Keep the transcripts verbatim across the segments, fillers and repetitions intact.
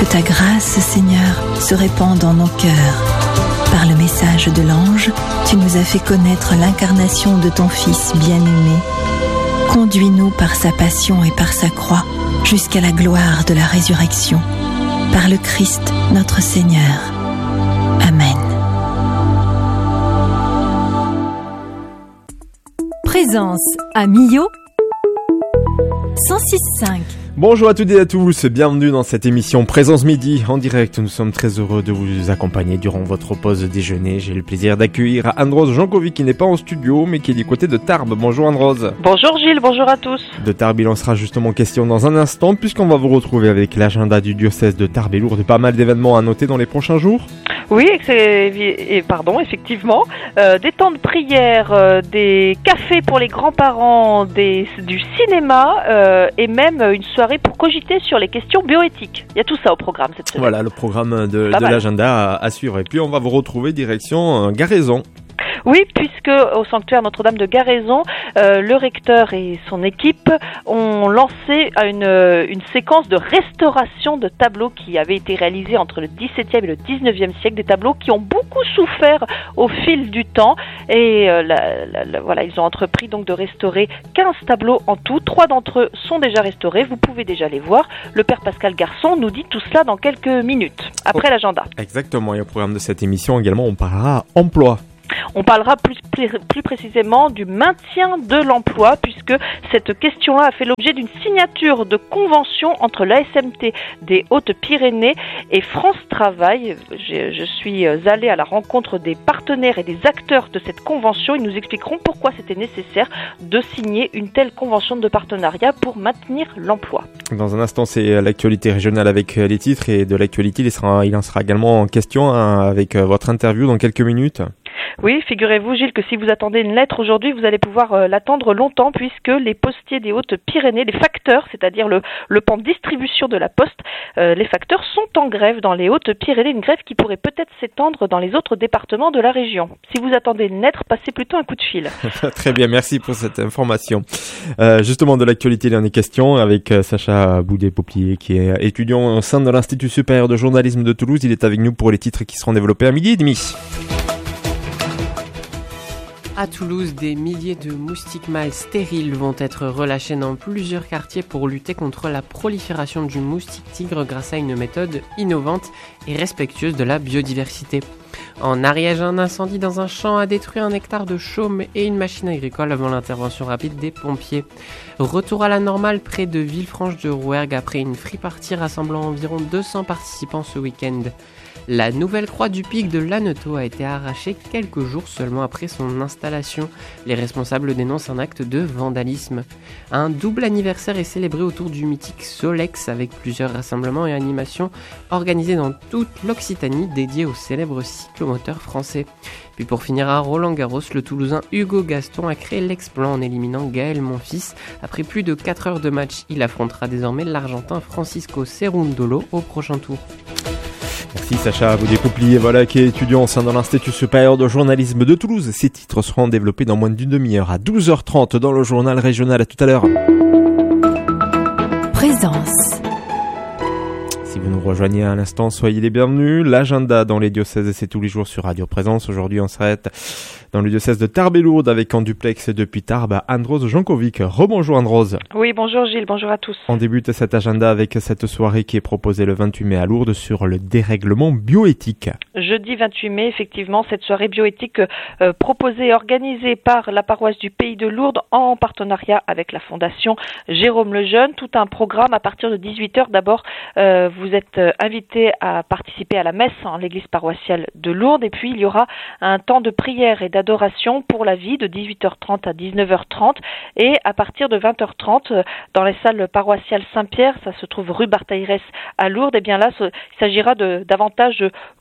Que ta grâce, Seigneur, se répande dans nos cœurs. Par le message de l'ange, tu nous as fait connaître l'incarnation de ton Fils bien-aimé. Conduis-nous par sa passion et par sa croix jusqu'à la gloire de la résurrection. Par le Christ, notre Seigneur. Amen. Présence à Millau cent six virgule cinq. Bonjour à toutes et à tous, bienvenue dans cette émission Présence Midi en direct. Nous sommes très heureux de vous accompagner durant votre pause déjeuner. J'ai le plaisir d'accueillir Androse Jankovic qui n'est pas en studio mais qui est du côté de Tarbes. Bonjour Androse. Bonjour Gilles, bonjour à tous. De Tarbes, il en sera justement question dans un instant puisqu'on va vous retrouver avec l'agenda du diocèse de Tarbes et Lourdes. Pas mal d'événements à noter dans les prochains jours. Oui, c'est, et pardon, effectivement, euh, des temps de prière, euh, des cafés pour les grands-parents, des, du cinéma euh, et même une soirée pour cogiter sur les questions bioéthiques. Il y a tout ça au programme cette semaine. Voilà le programme de, de l'agenda à, à suivre. Et puis on va vous retrouver direction euh, Garaison. Oui, puisque au sanctuaire Notre-Dame de Garaison, euh, le recteur et son équipe ont lancé une, une séquence de restauration de tableaux qui avaient été réalisés entre le dix-septième et le dix-neuvième siècle, des tableaux qui ont beaucoup souffert au fil du temps. Et euh, la, la, la, voilà, ils ont entrepris donc de restaurer quinze tableaux en tout. Trois d'entre eux sont déjà restaurés, vous pouvez déjà les voir. Le père Pascal Garçon nous dit tout cela dans quelques minutes, après oh, l'agenda. Exactement, et au programme de cette émission également, on parlera emploi. On parlera plus, plus précisément du maintien de l'emploi puisque cette question-là a fait l'objet d'une signature de convention entre l'A S M T des Hautes-Pyrénées et France Travail. Je, je suis allée à la rencontre des partenaires et des acteurs de cette convention. Ils nous expliqueront pourquoi c'était nécessaire de signer une telle convention de partenariat pour maintenir l'emploi. Dans un instant, c'est l'actualité régionale avec les titres et de l'actualité, il, sera, il en sera également en question hein, avec votre interview dans quelques minutes. Oui, figurez-vous Gilles que si vous attendez une lettre aujourd'hui, vous allez pouvoir euh, l'attendre longtemps puisque les postiers des Hautes-Pyrénées, les facteurs, c'est-à-dire le, le pan de distribution de la poste, euh, les facteurs sont en grève dans les Hautes-Pyrénées, une grève qui pourrait peut-être s'étendre dans les autres départements de la région. Si vous attendez une lettre, passez plutôt un coup de fil. Très bien, merci pour cette information. Euh, justement, de l'actualité, il y en est question avec euh, Sacha Boudet-Poplier qui est étudiant au sein de l'Institut supérieur de journalisme de Toulouse. Il est avec nous pour les titres qui seront développés à midi et demi. À Toulouse, des milliers de moustiques mâles stériles vont être relâchés dans plusieurs quartiers pour lutter contre la prolifération du moustique tigre grâce à une méthode innovante et respectueuse de la biodiversité. En Ariège, un incendie dans un champ a détruit un hectare de chaume et une machine agricole avant l'intervention rapide des pompiers. Retour à la normale près de Villefranche-de-Rouergue après une free party rassemblant environ deux cents participants ce week-end. La nouvelle croix du pic de Lanneteau a été arrachée quelques jours seulement après son installation. Les responsables dénoncent un acte de vandalisme. Un double anniversaire est célébré autour du mythique Solex avec plusieurs rassemblements et animations organisés dans toute l'Occitanie dédiés au célèbre cyclomoteur français. Puis pour finir à Roland-Garros, le Toulousain Hugo Gaston a créé l'exploit en éliminant Gaël Monfils. Après plus de quatre heures de match, il affrontera désormais l'Argentin Francisco Cerundolo au prochain tour. Merci Sacha Boudet-Poplier, voilà, qui est étudiant au sein de l'Institut supérieur de journalisme de Toulouse. Ces titres seront développés dans moins d'une demi-heure à douze heures trente dans le journal régional. À tout à l'heure. Présence. Si vous nous rejoignez à l'instant, soyez les bienvenus. L'agenda dans les diocèses, c'est tous les jours sur Radio Présence. Aujourd'hui, on s'arrête dans le diocèse de Tarbes et Lourdes avec en duplex depuis Tarbes, Androse Jankovic. Rebonjour Androse. Oui, bonjour Gilles, bonjour à tous. On débute cet agenda avec cette soirée qui est proposée le vingt-huit mai à Lourdes sur le dérèglement bioéthique. Jeudi vingt-huit mai, effectivement, cette soirée bioéthique euh, proposée et organisée par la paroisse du Pays de Lourdes en partenariat avec la fondation Jérôme Lejeune. Tout un programme à partir de dix-huit heures. D'abord, euh, vous êtes invité à participer à la messe en l'église paroissiale de Lourdes et puis il y aura un temps de prière et d'adoration pour la vie de dix-huit heures trente à dix-neuf heures trente et à partir de vingt heures trente dans les salles paroissiales Saint-Pierre, ça se trouve rue Barthaïrès à Lourdes, et bien là il s'agira de davantage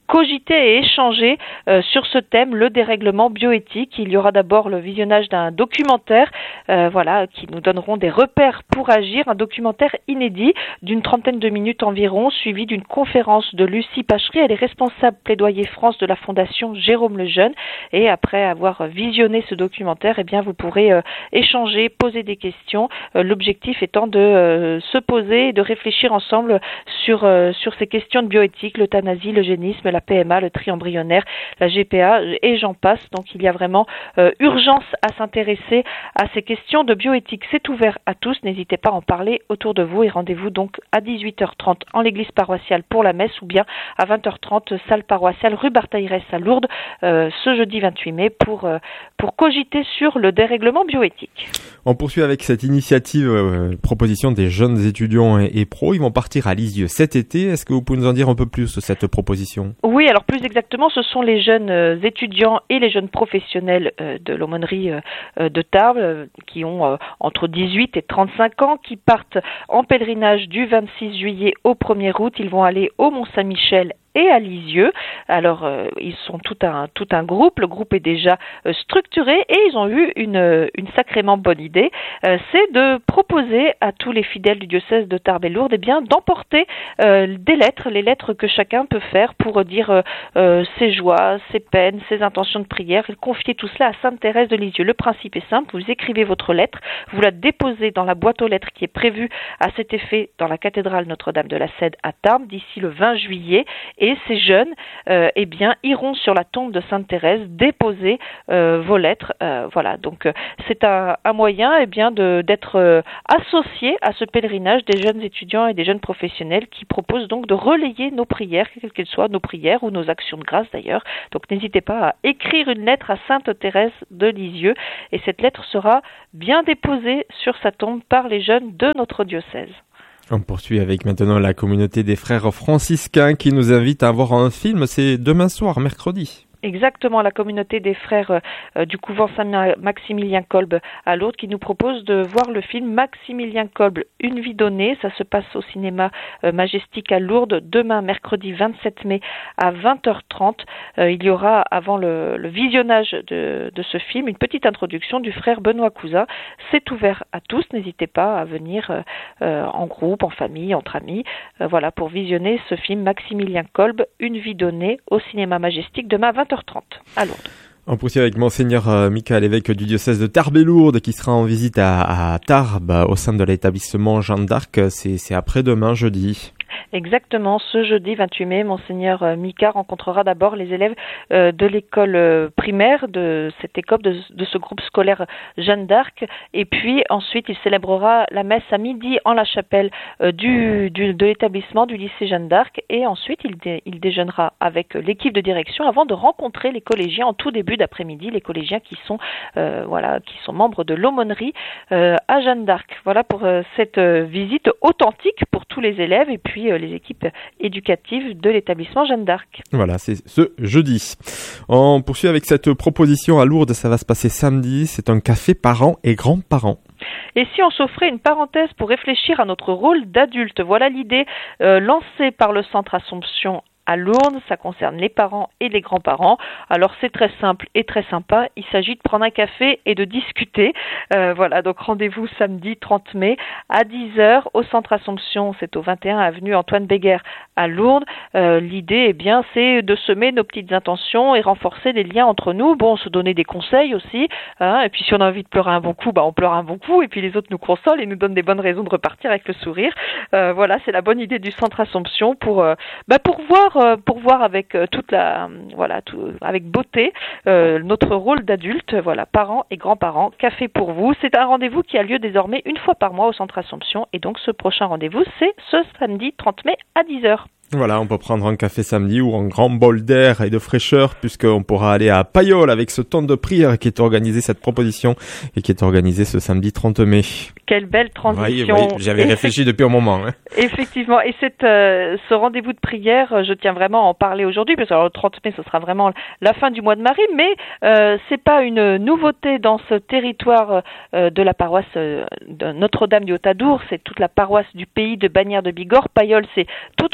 cogiter et échanger euh, sur ce thème, le dérèglement bioéthique. Il y aura d'abord le visionnage d'un documentaire, euh, voilà, qui nous donneront des repères pour agir, un documentaire inédit d'une trentaine de minutes environ, suivi d'une conférence de Lucie Pachery. Elle est responsable plaidoyer France de la Fondation Jérôme Lejeune. Et après avoir visionné ce documentaire, eh bien, vous pourrez euh, échanger, poser des questions. Euh, l'objectif étant de euh, se poser et de réfléchir ensemble sur euh, sur ces questions de bioéthique, l'euthanasie, l'eugénisme, la P M A, le tri embryonnaire, la G P A et j'en passe. Donc il y a vraiment euh, urgence à s'intéresser à ces questions de bioéthique. C'est ouvert à tous, n'hésitez pas à en parler autour de vous et rendez-vous donc à dix-huit heures trente en l'église paroissiale pour la messe ou bien à vingt heures trente salle paroissiale rue Barthaïrès à Lourdes euh, ce jeudi vingt-huit mai pour, euh, pour cogiter sur le dérèglement bioéthique. On poursuit avec cette initiative, euh, proposition des jeunes étudiants et, et pros. Ils vont partir à Lisieux cet été. Est-ce que vous pouvez nous en dire un peu plus sur cette proposition ? Oui, alors plus exactement, ce sont les jeunes euh, étudiants et les jeunes professionnels euh, de l'aumônerie euh, de Tarbes euh, qui ont euh, entre dix-huit et trente-cinq ans, qui partent en pèlerinage du vingt-six juillet au premier août. Ils vont aller au Mont-Saint-Michel et à Lisieux. Alors, euh, ils sont tout un tout un groupe. Le groupe est déjà euh, structuré et ils ont eu une une sacrément bonne idée. Euh, c'est de proposer à tous les fidèles du diocèse de Tarbes et Lourdes, eh bien, d'emporter euh, des lettres, les lettres que chacun peut faire pour dire euh, euh, ses joies, ses peines, ses intentions de prière, et confier tout cela à Sainte Thérèse de Lisieux. Le principe est simple. Vous écrivez votre lettre, vous la déposez dans la boîte aux lettres qui est prévue à cet effet dans la cathédrale Notre-Dame de la Cède à Tarbes d'ici le vingt juillet. Et ces jeunes, euh, eh bien, iront sur la tombe de Sainte Thérèse déposer euh, vos lettres. Euh, voilà. Donc, euh, c'est un, un moyen, eh bien, de d'être euh, associé à ce pèlerinage des jeunes étudiants et des jeunes professionnels qui proposent donc de relayer nos prières, quelles qu'elles soient, nos prières ou nos actions de grâce d'ailleurs. Donc, n'hésitez pas à écrire une lettre à Sainte Thérèse de Lisieux et cette lettre sera bien déposée sur sa tombe par les jeunes de notre diocèse. On poursuit avec maintenant la communauté des frères franciscains qui nous invite à voir un film. C'est demain soir, mercredi. Exactement, la communauté des frères euh, du couvent Saint-Maximilien Kolb à Lourdes qui nous propose de voir le film Maximilien Kolb, Une vie donnée. Ça se passe au cinéma euh, Majestic à Lourdes demain, mercredi vingt-sept mai à vingt heures trente. Euh, il y aura, avant le, le visionnage de, de ce film, une petite introduction du frère Benoît Cousin. C'est ouvert à tous, n'hésitez pas à venir euh, euh, en groupe, en famille, entre amis, euh, voilà, pour visionner ce film Maximilien Kolb, Une vie donnée au cinéma Majestic demain à vingt heures trente à Lourdes. On poursuit avec Monseigneur euh, Michael, évêque du diocèse de Tarbes et Lourdes, qui sera en visite à, à Tarbes au sein de l'établissement Jeanne d'Arc. C'est, c'est après-demain, jeudi. Exactement, ce jeudi vingt-huit mai, Monseigneur Mika rencontrera d'abord les élèves euh, de l'école euh, primaire, de cette école, de, de ce groupe scolaire Jeanne d'Arc, et puis ensuite il célébrera la messe à midi en la chapelle euh, du, du, de l'établissement du lycée Jeanne d'Arc, et ensuite il, dé, il déjeunera avec l'équipe de direction avant de rencontrer les collégiens en tout début d'après-midi, les collégiens qui sont, euh, voilà, qui sont membres de l'aumônerie euh, à Jeanne d'Arc. Voilà pour euh, cette euh, visite authentique pour tous les élèves, et puis euh, les équipes éducatives de l'établissement Jeanne d'Arc. Voilà, c'est ce jeudi. On poursuit avec cette proposition à Lourdes, ça va se passer samedi, c'est un café parents et grands-parents. Et si on s'offrait une parenthèse pour réfléchir à notre rôle d'adulte? Voilà l'idée euh, lancée par le Centre Assomption à Lourdes, ça concerne les parents et les grands-parents. Alors c'est très simple et très sympa, il s'agit de prendre un café et de discuter. Euh, voilà, donc rendez-vous samedi trente mai à dix heures au Centre Assomption, c'est au vingt et un avenue Antoine Béguer à Lourdes. Euh, l'idée, eh bien, c'est de semer nos petites intentions et renforcer les liens entre nous. Bon, se donner des conseils aussi, hein, et puis si on a envie de pleurer un bon coup, bah on pleure un bon coup, et puis les autres nous consolent et nous donnent des bonnes raisons de repartir avec le sourire. Euh, voilà, c'est la bonne idée du Centre Assomption pour, euh, bah, pour voir pour voir avec toute la voilà tout, avec beauté euh, notre rôle d'adulte, voilà, parents et grands-parents. Café pour vous, c'est un rendez-vous qui a lieu désormais une fois par mois au Centre Assomption, et donc ce prochain rendez-vous c'est ce samedi trente mai à dix heures. Voilà, on peut prendre un café samedi ou un grand bol d'air et de fraîcheur, puisqu'on pourra aller à Payolle avec ce temps de prière qui est organisé, cette proposition, et qui est organisée ce samedi trente mai. Quelle belle transition. Oui, oui, j'avais réfléchi depuis un moment. Hein. Effectivement, et cette, euh, ce rendez-vous de prière, je tiens vraiment à en parler aujourd'hui, parce que alors, le trente mai, ce sera vraiment la fin du mois de Marie, mais euh, c'est pas une nouveauté dans ce territoire euh, de la paroisse euh, de Notre-Dame du Haut-Adour, c'est toute la paroisse du pays de Bagnères de Bigorre. Payolle, c'est tout au fond,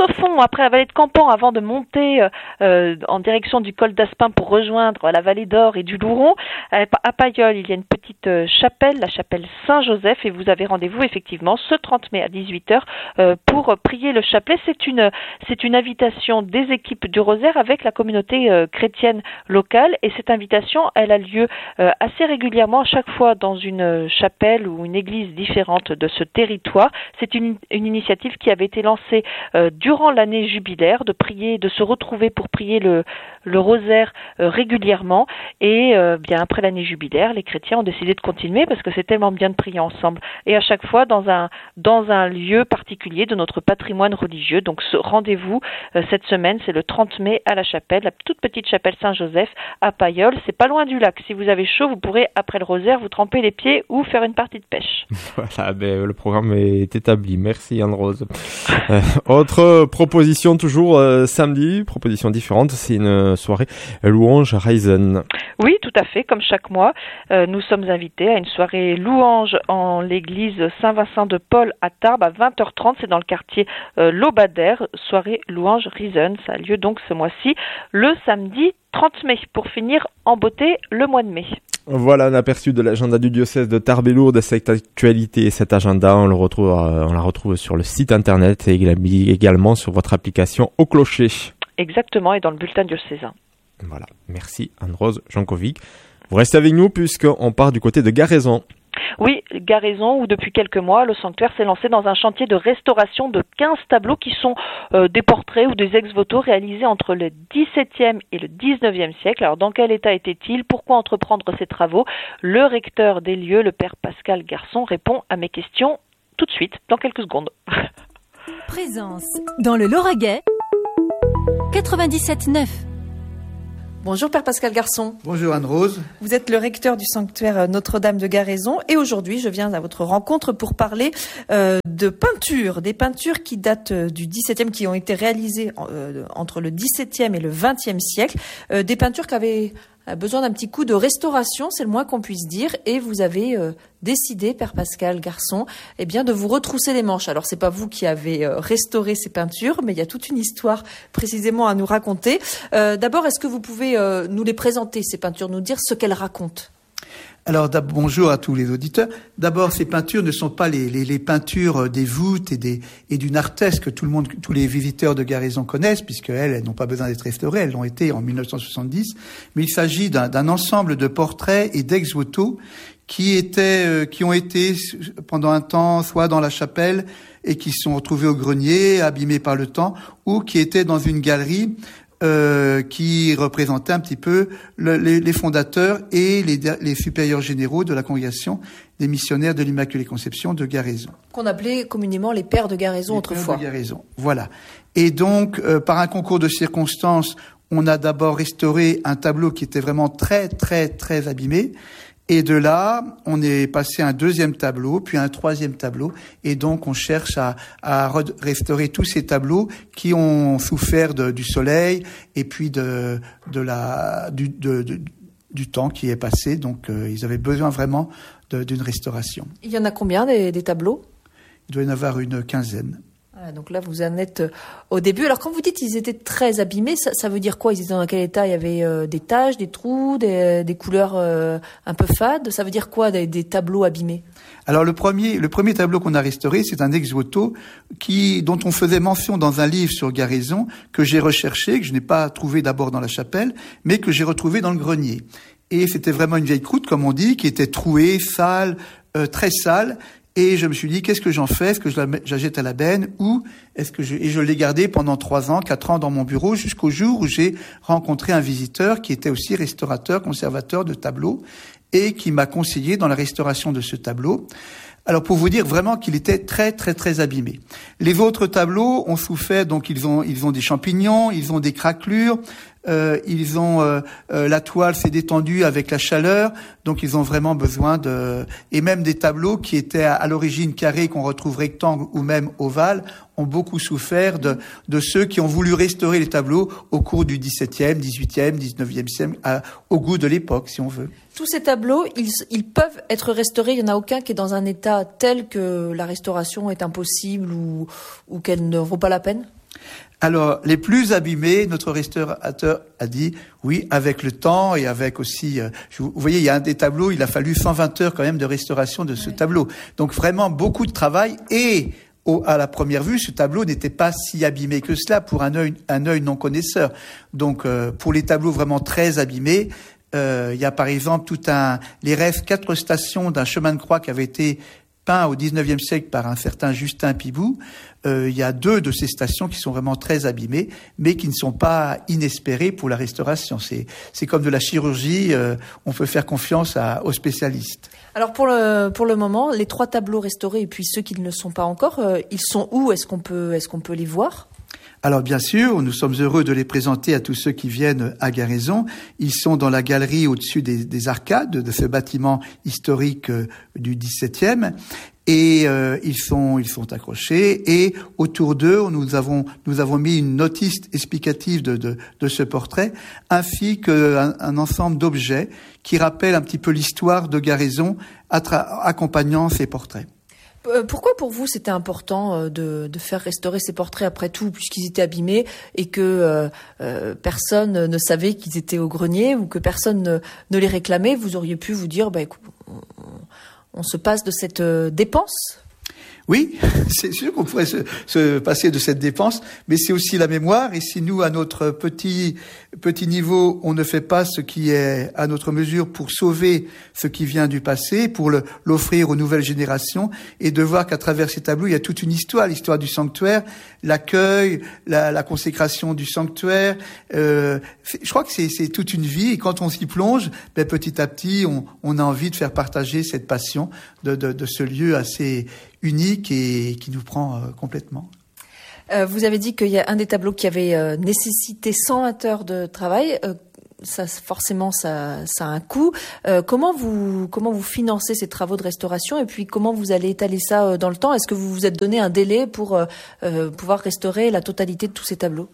après la vallée de Campan, avant de monter euh, en direction du col d'Aspin pour rejoindre la vallée d'Or et du Louron, à, à Pailleul, il y a une petite euh, chapelle, la chapelle Saint-Joseph, et vous avez rendez-vous effectivement ce trente mai à dix-huit heures euh, pour prier le chapelet. C'est une, c'est une invitation des équipes du Rosaire avec la communauté euh, chrétienne locale, et cette invitation, elle a lieu euh, assez régulièrement, à chaque fois dans une chapelle ou une église différente de ce territoire. C'est une, une initiative qui avait été lancée euh, durant l'année jubilaire, de prier, de se retrouver pour prier le, le rosaire euh, régulièrement, et euh, bien après l'année jubilaire, les chrétiens ont décidé de continuer parce que c'est tellement bien de prier ensemble, et à chaque fois dans un, dans un lieu particulier de notre patrimoine religieux. Donc ce rendez-vous euh, cette semaine, c'est le trente mai à la chapelle, la toute petite chapelle Saint-Joseph à Pailleul. C'est pas loin du lac. Si vous avez chaud, vous pourrez après le rosaire vous tremper les pieds ou faire une partie de pêche. Voilà, ben, le programme est établi. Merci Anne-Rose. euh, autre proposition toujours euh, samedi, proposition différente, c'est une soirée louange Risen. Oui, tout à fait, comme chaque mois, euh, nous sommes invités à une soirée louange en l'église Saint-Vincent de Paul à Tarbes à vingt heures trente. C'est dans le quartier euh, Lobadère, soirée louange Risen. Ça a lieu donc ce mois-ci, le samedi trente mai, pour finir en beauté le mois de mai. Voilà un aperçu de l'agenda du diocèse de Tarbes et Lourdes. Cette actualité et cet agenda, on le retrouve, on la retrouve sur le site internet et également sur votre application Au Clocher. Exactement, et dans le bulletin diocésain. Voilà, merci Anne-Rose Jankovic. Vous restez avec nous puisqu'on part du côté de Garaison. Oui, Garaison, où depuis quelques mois, le sanctuaire s'est lancé dans un chantier de restauration de quinze tableaux qui sont euh, des portraits ou des ex-voto réalisés entre le dix-septième et le dix-neuvième siècle. Alors, dans quel état étaient-ils? Pourquoi entreprendre ces travaux? Le recteur des lieux, le père Pascal Garçon, répond à mes questions tout de suite, dans quelques secondes. Présence dans le Lauragais, quatre-vingt-dix-sept neuf. Bonjour Père Pascal Garçon. Bonjour Anne-Rose. Vous êtes le recteur du sanctuaire Notre-Dame de Garaison, et aujourd'hui je viens à votre rencontre pour parler euh, de peinture, des peintures qui datent du dix-septième, qui ont été réalisées euh, entre le dix-septième et le vingtième siècle, euh, des peintures qui avaient besoin d'un petit coup de restauration, c'est le moins qu'on puisse dire, et vous avez euh, décidé, Père Pascal Garçon, eh bien, de vous retrousser les manches. Alors, c'est pas vous qui avez euh, restauré ces peintures, mais il y a toute une histoire précisément à nous raconter. Euh, d'abord, est-ce que vous pouvez euh, nous les présenter, ces peintures, nous dire ce qu'elles racontent? Alors, bonjour à tous les auditeurs. D'abord, ces peintures ne sont pas les, les, les peintures des voûtes et, des, et du narthex que tout le monde, tous les visiteurs de Garaison connaissent, puisqu'elles elles n'ont pas besoin d'être restaurées, elles l'ont été en mille neuf cent soixante-dix. Mais il s'agit d'un, d'un ensemble de portraits et d'ex-voto qui étaient, euh, qui ont été pendant un temps soit dans la chapelle et qui sont retrouvés au grenier, abîmés par le temps, ou qui étaient dans une galerie Euh, qui représentait un petit peu le, les, les fondateurs et les, les supérieurs généraux de la congrégation des missionnaires de l'Immaculée Conception de Garaison. Qu'on appelait communément les pères de Garaison les autrefois. Pères de Garaison, voilà. Et donc, euh, par un concours de circonstances, on a d'abord restauré un tableau qui était vraiment très, très, très abîmé. Et de là, on est passé à un deuxième tableau, puis à un troisième tableau. Et donc, on cherche à, à restaurer tous ces tableaux qui ont souffert de, du soleil et puis de, de la, du, de, de, du temps qui est passé. Donc, euh, ils avaient besoin vraiment de, d'une restauration. Il y en a combien des, des tableaux? Il doit y en avoir une quinzaine. Voilà, donc là, vous en êtes au début. Alors, quand vous dites qu'ils étaient très abîmés, ça, ça veut dire quoi? Ils étaient dans quel état? Il y avait euh, des taches, des trous, des, des couleurs euh, un peu fades. Ça veut dire quoi, des, des tableaux abîmés? Alors, le premier, le premier tableau qu'on a restauré, c'est un ex-voto qui, dont on faisait mention dans un livre sur Garaison, que j'ai recherché, que je n'ai pas trouvé d'abord dans la chapelle, mais que j'ai retrouvé dans le grenier. Et c'était vraiment une vieille croûte, comme on dit, qui était trouée, sale, euh, très sale. Et je me suis dit, qu'est-ce que j'en fais? Est-ce que je la, je la jette à la benne ou est-ce que je, et je l'ai gardé pendant trois ans, quatre ans dans mon bureau jusqu'au jour où j'ai rencontré un visiteur qui était aussi restaurateur, conservateur de tableaux et qui m'a conseillé dans la restauration de ce tableau. Alors, pour vous dire vraiment qu'il était très, très, très abîmé. Les autres tableaux ont souffert, donc ils ont, ils ont des champignons, ils ont des craquelures, euh, ils ont, euh, euh, la toile s'est détendue avec la chaleur, donc ils ont vraiment besoin de, et même des tableaux qui étaient à, à l'origine carrés, qu'on retrouve rectangles ou même ovales, ont beaucoup souffert de, de ceux qui ont voulu restaurer les tableaux au cours du dix-septième, dix-huitième, dix-neuvième siècle, à, au goût de l'époque, si on veut. Tous ces tableaux, ils, ils peuvent être restaurés. Il n'y en a aucun qui est dans un état tel que la restauration est impossible ou, ou qu'elle ne vaut pas la peine? Alors, les plus abîmés, notre restaurateur a dit, oui, avec le temps et avec aussi, euh, vous voyez, il y a un des tableaux, il a fallu cent vingt heures quand même de restauration de ce oui. tableau. Donc vraiment beaucoup de travail et au, à la première vue, ce tableau n'était pas si abîmé que cela pour un œil, un œil non connaisseur. Donc euh, pour les tableaux vraiment très abîmés, euh, il y a par exemple tout un, les rêves quatre stations d'un chemin de croix qui avait été peint au dix-neuvième siècle par un certain Justin Pibou. Euh, il y a deux de ces stations qui sont vraiment très abîmées, mais qui ne sont pas inespérées pour la restauration. C'est, c'est comme de la chirurgie, euh, on peut faire confiance à, aux spécialistes. Alors pour le pour le moment, les trois tableaux restaurés et puis ceux qui ne le sont pas encore, euh, ils sont où ? Est-ce qu'on peut est-ce qu'on peut les voir ? Alors bien sûr, nous sommes heureux de les présenter à tous ceux qui viennent à Garaison. Ils sont dans la galerie au-dessus des, des arcades de ce bâtiment historique euh, du dix-septième. Et euh, ils sont ils sont accrochés et autour d'eux nous avons nous avons mis une notice explicative de de, de ce portrait ainsi qu'un un ensemble d'objets qui rappellent un petit peu l'histoire de Garaison attra- accompagnant ces portraits. Pourquoi pour vous c'était important de, de faire restaurer ces portraits après tout, puisqu'ils étaient abîmés et que euh, euh, personne ne savait qu'ils étaient au grenier ou que personne ne, ne les réclamait? Vous auriez pu vous dire, bah, écoute, on, on se passe de cette euh, dépense? Oui, c'est sûr qu'on pourrait se, se passer de cette dépense, mais c'est aussi la mémoire. Et si nous, à notre petit petit niveau, on ne fait pas ce qui est à notre mesure pour sauver ce qui vient du passé, pour le, l'offrir aux nouvelles générations, et de voir qu'à travers ces tableaux, il y a toute une histoire, l'histoire du sanctuaire, l'accueil, la, la consécration du sanctuaire. Euh, je crois que c'est, c'est toute une vie, et quand on s'y plonge, ben, petit à petit, on, on a envie de faire partager cette passion de, de, de ce lieu assez unique et qui nous prend euh, complètement. Euh, vous avez dit qu'il y a un des tableaux qui avait euh, nécessité cent vingt heures de travail. Euh, ça, forcément, ça, ça a un coût. Euh, comment vous, comment vous financez ces travaux de restauration et puis comment vous allez étaler ça euh, dans le temps? Est-ce que vous vous êtes donné un délai pour euh, euh, pouvoir restaurer la totalité de tous ces tableaux?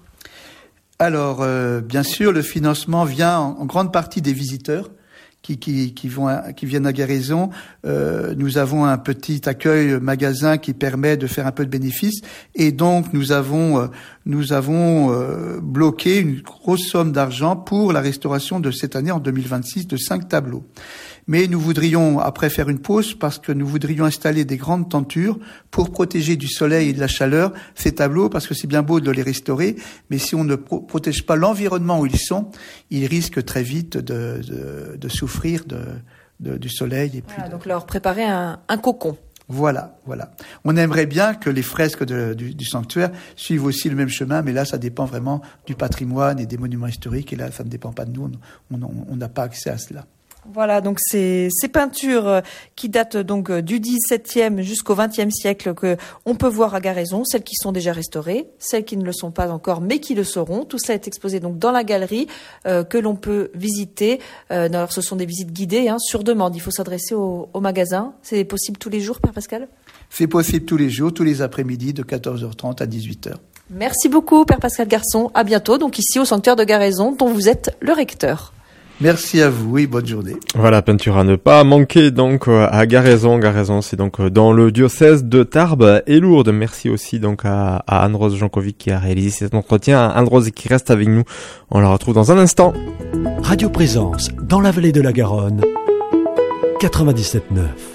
Alors, euh, bien sûr, le financement vient en, en grande partie des visiteurs. Qui, qui, qui vont, à, qui viennent à Garaison. Euh, nous avons un petit accueil magasin qui permet de faire un peu de bénéfices, et donc nous avons, euh, nous avons euh, bloqué une grosse somme d'argent pour la restauration de cette année en deux mille vingt-six de cinq tableaux. Mais nous voudrions après faire une pause parce que nous voudrions installer des grandes tentures pour protéger du soleil et de la chaleur ces tableaux, parce que c'est bien beau de les restaurer, mais si on ne pro- protège pas l'environnement où ils sont, ils risquent très vite de, de, de souffrir de, de, du soleil. Et puis voilà, de... donc leur préparer un, un cocon. Voilà, voilà. On aimerait bien que les fresques de, du, du sanctuaire suivent aussi le même chemin, mais là, ça dépend vraiment du patrimoine et des monuments historiques, et là, ça ne dépend pas de nous, on n'a pas accès à cela. Voilà, donc ces, ces peintures qui datent donc du dix-septième jusqu'au vingtième siècle que on peut voir à Garaison, celles qui sont déjà restaurées, celles qui ne le sont pas encore mais qui le seront. Tout ça est exposé donc dans la galerie euh, que l'on peut visiter. Euh, alors ce sont des visites guidées hein, sur demande. Il faut s'adresser au, au magasin. C'est possible tous les jours, Père Pascal? C'est possible tous les jours, tous les après-midi de quatorze heures trente à dix-huit heures. Merci beaucoup, Père Pascal Garçon. À bientôt. Donc ici au sanctuaire de Garaison, dont vous êtes le recteur. Merci à vous et bonne journée. Voilà, peinture à ne pas manquer donc à Garaison. Garaison, c'est donc dans le diocèse de Tarbes et Lourdes. Merci aussi donc à, à Anne-Rose Jankovic qui a réalisé cet entretien. Anne-Rose qui reste avec nous. On la retrouve dans un instant. Radio Présence dans la vallée de la Garonne, quatre-vingt-dix-sept neuf.